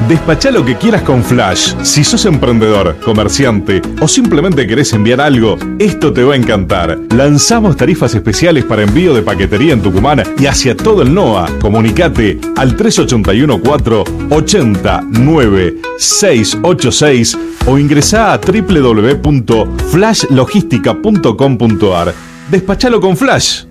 Despachá lo que quieras con Flash. Si sos emprendedor, comerciante o simplemente querés enviar algo, esto te va a encantar. Lanzamos tarifas especiales para envío de paquetería en Tucumán y hacia todo el NOA. Comunicate al 3814 809 686 o ingresá a www.flashlogistica.com.ar. Despachalo con Flash.